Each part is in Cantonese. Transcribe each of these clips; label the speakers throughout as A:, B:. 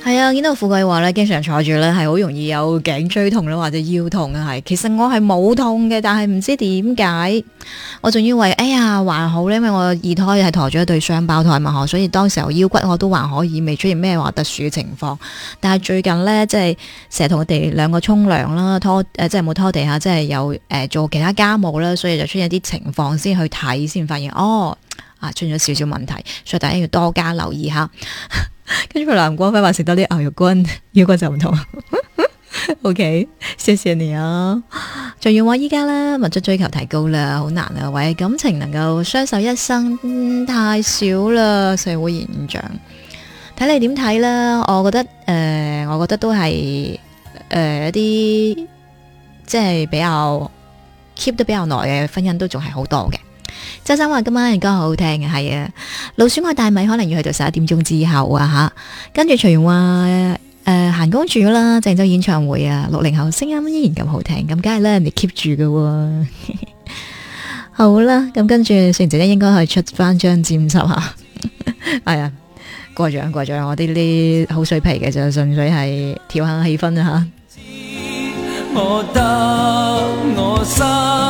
A: 係啊，見到富貴話咧，經常坐住咧係好容易有頸椎痛啦，或者腰痛啊。係，其實我係冇痛嘅，但係唔知點解，我仲以為哎呀還好咧，因為我二胎係陀咗一對雙胞胎嘛，所以當時候腰骨我都還可以，未出現咩話特殊嘅情況。但係最近咧，即係成日同我哋兩個沖涼啦，即係冇拖地下，即係有做其他家務啦，所以就出現一啲情況，先去睇，先發現出現咗少少問題，所以大家要多加留意下。跟住梁光輝話食多啲牛肉乾，腰骨就唔痛。OK， 謝謝你啊！仲要話依家咧物質追求提高啦，好難啊，為感情能夠相守一生，太少啦，社會現象。睇你點睇啦？我覺得都係一啲即係比較 keep 得比較耐嘅婚姻都仲係好多嘅。周生話今晚嘅歌好好聽嘅，係啊，老鼠愛大米可能要去到11點鐘之後啊吓，跟住徐榮話閒公主啦，鄭州演唱會啊，60後聲音依然咁好聽，咁梗係啦，人哋 keep 住嘅。好啦，咁跟住成姐應該去出翻張專輯吓，係啊，過獎，我啲好水皮嘅就純粹係調下氣氛啊吓。我得我失。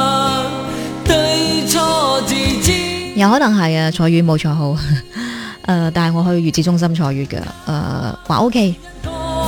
A: 有可能係啊，坐月冇坐好，但係我去月子中心坐月嘅，話 OK。